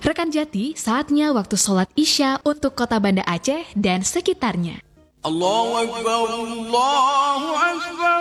Rekan Jati, saatnya waktu sholat Isya untuk kota Banda Aceh dan sekitarnya. Allahu Akbar, Allahu Akbar.